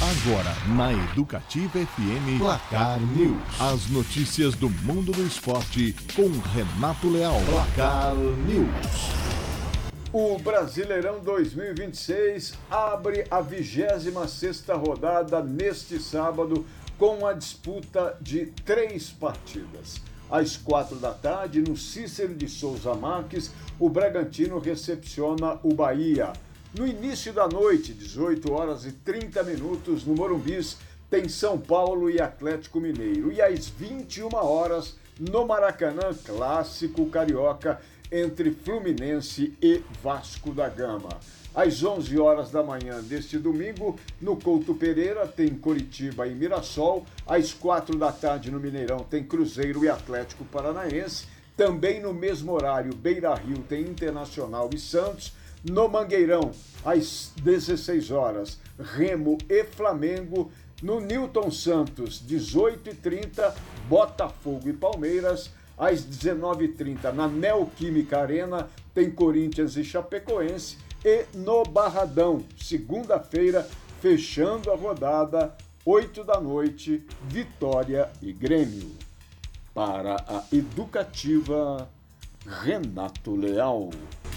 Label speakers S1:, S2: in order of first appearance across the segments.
S1: Agora, na Educativa FM, Placar News. As notícias do mundo do esporte com Renato Leal. Placar News.
S2: O Brasileirão 2026 abre a 26ª rodada neste sábado com a disputa de 3 partidas. Às 4 da tarde, no Cícero de Souza Marques, o Bragantino recepciona o Bahia. No início da noite, 18h30, no Morumbis, tem São Paulo e Atlético Mineiro. E às 21h, no Maracanã, clássico carioca entre Fluminense e Vasco da Gama. Às 11h da manhã deste domingo, no Couto Pereira, tem Coritiba e Mirassol. Às 4 da tarde, no Mineirão, tem Cruzeiro e Atlético Paranaense. Também no mesmo horário, Beira-Rio tem Internacional e Santos. No Mangueirão, às 16h, Remo e Flamengo. No Newton Santos, 18h30, Botafogo e Palmeiras. Às 19h30, na Neoquímica Arena, tem Corinthians e Chapecoense. E no Barradão, segunda-feira, fechando a rodada, 8 da noite, Vitória e Grêmio. Para a Educativa, Renato Leal.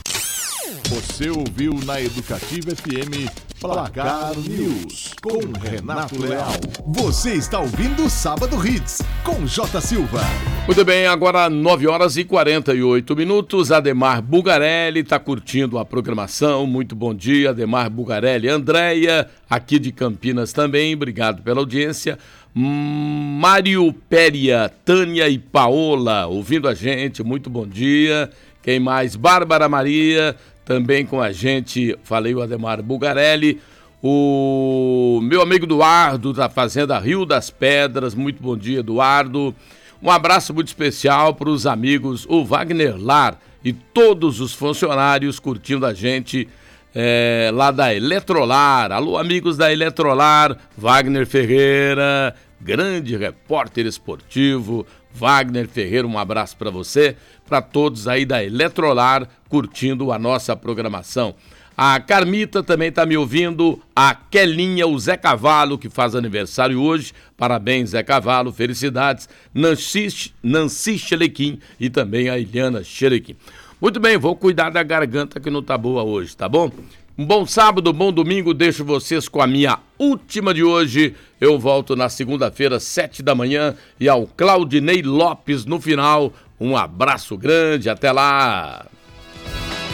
S1: Você ouviu na Educativa FM Placar News com Renato Leal. Você está ouvindo Sábado Hits com J. Silva.
S3: Muito bem, agora 9h48. Ademar Bugarelli está curtindo a programação. Muito bom dia, Ademar Bugarelli. Andréia, aqui de Campinas também, obrigado pela audiência. Mário Péria, Tânia e Paola, ouvindo a gente, muito bom dia. Quem mais? Bárbara Maria, também com a gente, falei o Ademar Bugarelli. O meu amigo Eduardo, da Fazenda Rio das Pedras, muito bom dia, Eduardo. Um abraço muito especial para os amigos, o Wagner Lar e todos os funcionários curtindo a gente lá da Eletrolar. Alô, amigos da Eletrolar, Wagner Ferreira, grande repórter esportivo. Wagner Ferreira, um abraço para você, para todos aí da Eletrolar curtindo a nossa programação. A Carmita também está me ouvindo, a Kelinha, o Zé Cavalo, que faz aniversário hoje, parabéns Zé Cavalo, felicidades, Nancy Xelequim e também a Iliana Xelequim. Muito bem, vou cuidar da garganta que não tá boa hoje, tá bom? Um bom sábado, bom domingo, deixo vocês com a minha última de hoje. Eu volto na segunda-feira, 7 da manhã, e ao Claudinei Lopes no final. Um abraço grande, até lá!